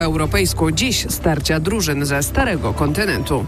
Europejsku dziś starcia drużyn ze starego kontynentu.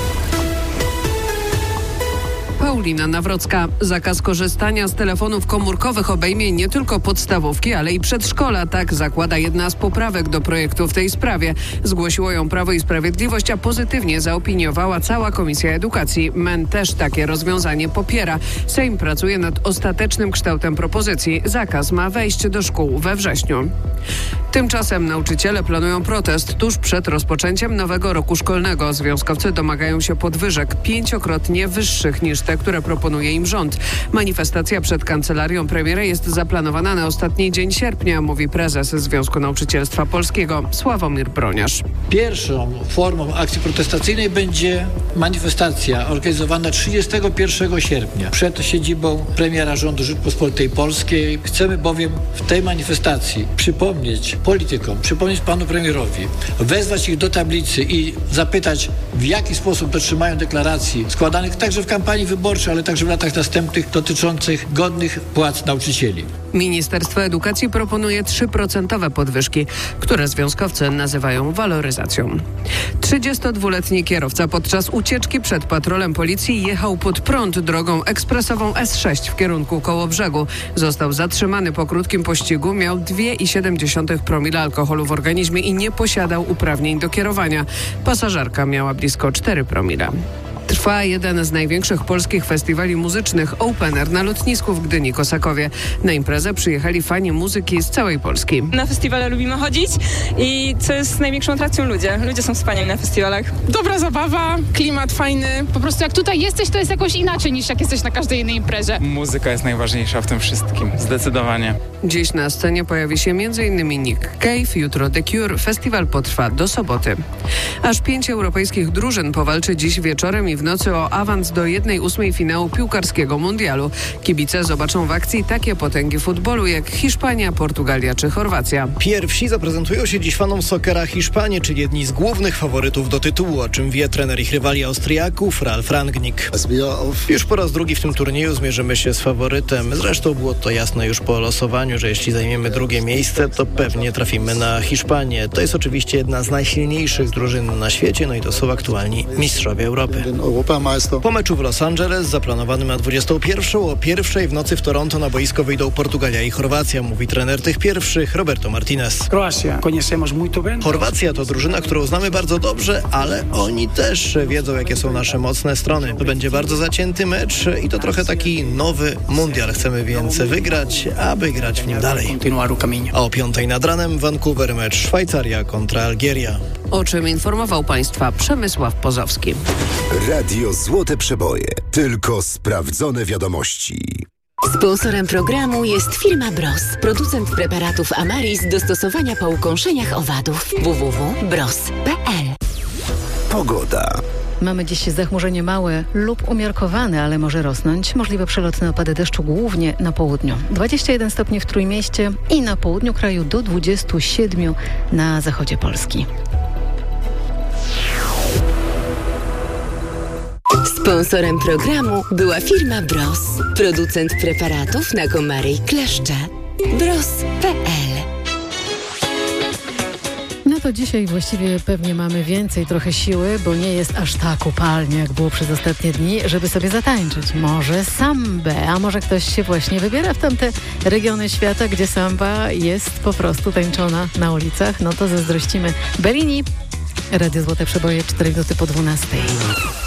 Paulina Nawrocka. Zakaz korzystania z telefonów komórkowych obejmie nie tylko podstawówki, ale i przedszkola. Tak zakłada jedna z poprawek do projektu w tej sprawie. Zgłosiło ją Prawo i Sprawiedliwość, a pozytywnie zaopiniowała cała Komisja Edukacji. MEN też takie rozwiązanie popiera. Sejm pracuje nad ostatecznym kształtem propozycji. Zakaz ma wejść do szkół we wrześniu. Tymczasem nauczyciele planują protest tuż przed rozpoczęciem nowego roku szkolnego. Związkowcy domagają się podwyżek 5-krotnie wyższych niż te, które proponuje im rząd. Manifestacja przed kancelarią premiera jest zaplanowana na ostatni dzień sierpnia, mówi prezes Związku Nauczycielstwa Polskiego Sławomir Broniarz. Pierwszą formą akcji protestacyjnej będzie manifestacja organizowana 31 sierpnia przed siedzibą premiera rządu Rzeczypospolitej Polskiej. Chcemy bowiem w tej manifestacji przypomnieć politykom, przypomnieć panu premierowi, wezwać ich do tablicy i zapytać, w jaki sposób dotrzymają deklaracji składanych także w kampanii wyborczej, ale także w latach następnych dotyczących godnych płac nauczycieli. Ministerstwo Edukacji proponuje 3% podwyżki, które związkowcy nazywają waloryzacją. 32-letni kierowca podczas ucieczki przed patrolem policji jechał pod prąd drogą ekspresową S6 w kierunku Kołobrzegu. Został zatrzymany po krótkim pościgu, miał 2,7 promila alkoholu w organizmie i nie posiadał uprawnień do kierowania. Pasażerka miała blisko 4 promile. Trwa jeden z największych polskich festiwali muzycznych Open Air na lotnisku w Gdyni-Kosakowie. Na imprezę przyjechali fani muzyki z całej Polski. Na festiwale lubimy chodzić i co jest największą atrakcją ludzie. Ludzie są wspaniali na festiwalach. Dobra zabawa, klimat fajny. Po prostu jak tutaj jesteś, to jest jakoś inaczej niż jak jesteś na każdej innej imprezie. Muzyka jest najważniejsza w tym wszystkim, zdecydowanie. Dziś na scenie pojawi się m.in. Nick Cave, jutro The Cure. Festiwal potrwa do soboty. Aż 5 europejskich drużyn powalczy dziś wieczorem i w nocy o awans do 1/8 finału piłkarskiego mundialu. Kibice zobaczą w akcji takie potęgi futbolu jak Hiszpania, Portugalia czy Chorwacja. Pierwsi zaprezentują się dziś fanom sokera Hiszpanie, czyli jedni z głównych faworytów do tytułu, o czym wie trener ich rywali Austriaków Ralf Rangnick. Już po raz drugi w tym turnieju zmierzymy się z faworytem. Zresztą było to jasne już po losowaniu, że jeśli zajmiemy drugie miejsce, to pewnie trafimy na Hiszpanię. To jest oczywiście jedna z najsilniejszych drużyn na świecie, no i to są aktualni mistrzowie Europy. Po meczu w Los Angeles, zaplanowanym na 21, o 1 w nocy w Toronto na boisko wyjdą Portugalia i Chorwacja, mówi trener tych pierwszych Roberto Martinez. Chorwacja to drużyna, którą znamy bardzo dobrze, ale oni też wiedzą, jakie są nasze mocne strony. To będzie bardzo zacięty mecz i to trochę taki nowy mundial. Chcemy więc wygrać, aby grać w nim dalej. A o 5 nad ranem Vancouver mecz Szwajcaria kontra Algieria. O czym informował Państwa Przemysław Pozowski. Radio Złote Przeboje. Tylko sprawdzone wiadomości. Sponsorem programu jest firma Bros, producent preparatów Amaris do stosowania po ukąszeniach owadów. www.bros.pl. Pogoda. Mamy dziś zachmurzenie małe lub umiarkowane, ale może rosnąć. Możliwe przelotne opady deszczu głównie na południu. 21 stopni w Trójmieście i na południu kraju do 27 na zachodzie Polski. Sponsorem programu była firma Bros, producent preparatów na komary i kleszcze. Bros.pl. No to dzisiaj właściwie pewnie mamy więcej trochę siły, bo nie jest aż tak upalnie, jak było przez ostatnie dni, żeby sobie zatańczyć. Może sambę, a może ktoś się właśnie wybiera w tamte regiony świata, gdzie samba jest po prostu tańczona na ulicach. No to zazdrościmy. Bellini, Radio Złote Przeboje, 4 minuty po 12.